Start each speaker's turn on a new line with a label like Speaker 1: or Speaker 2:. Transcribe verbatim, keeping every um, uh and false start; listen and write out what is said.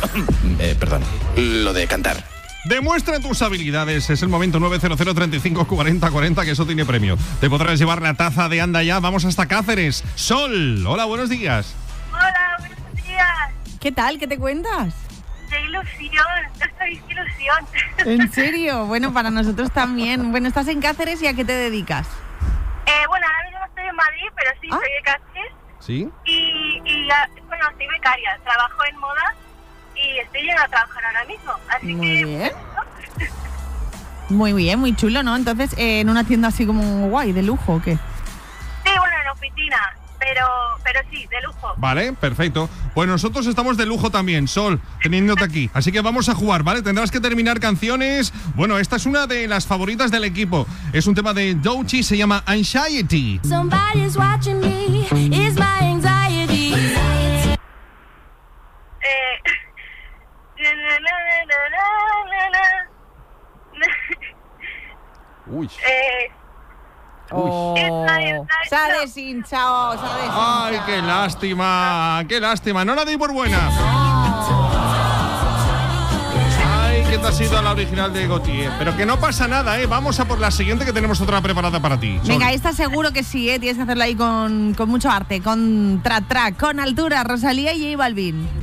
Speaker 1: eh, perdón, lo de cantar.
Speaker 2: Demuestra tus habilidades. Es el momento. Nueve cero cero, treinta y cinco, cuarenta, cuarenta, que eso tiene premio. Te podrás llevar la taza de Anda Ya. Vamos hasta Cáceres. Sol, hola, buenos días.
Speaker 3: Hola, buenos días.
Speaker 4: ¿Qué tal? ¿Qué te cuentas?
Speaker 3: ¡Qué ilusión! ¡Qué ilusión!
Speaker 4: ¿En serio? Bueno, para nosotros también. Bueno, estás en Cáceres y ¿a qué te dedicas?
Speaker 3: Eh, bueno, ahora mismo estoy en Madrid, pero sí,
Speaker 4: ¿Ah?
Speaker 3: soy de Cáceres.
Speaker 2: ¿Sí?
Speaker 3: Y, y, bueno, soy becaria, trabajo en moda y estoy yendo a trabajar ahora mismo. Así
Speaker 4: Muy
Speaker 3: que...
Speaker 4: bien. Muy bien, muy chulo, ¿no? Entonces, eh, en una tienda así como guay, de lujo, ¿o qué?
Speaker 3: Sí, bueno, en oficina, pero, pero sí, de lujo.
Speaker 2: Vale, perfecto. Pues nosotros estamos de lujo también, Sol, teniéndote aquí. Así que vamos a jugar, ¿vale? Tendrás que terminar canciones. Bueno, esta es una de las favoritas del equipo. Es un tema de Doechii, se llama Anxiety.
Speaker 5: Somebody's watching me, is my anxiety.
Speaker 3: Eh... na, na, na, na, na, na.
Speaker 2: Uy.
Speaker 3: Eh...
Speaker 4: Oh, se ha deshinchado, se ha deshinchado.
Speaker 2: Ay, qué lástima, qué lástima. No la di por buena. Ay, que te has ido a la original de Gautier. Pero que no pasa nada, ¿eh? Vamos a por la siguiente, que tenemos otra preparada para ti. Sol.
Speaker 4: Venga, esta seguro que sí, ¿eh? Tienes que hacerlo ahí con, con mucho arte, con tra-tra, con altura, Rosalía y J Balvin.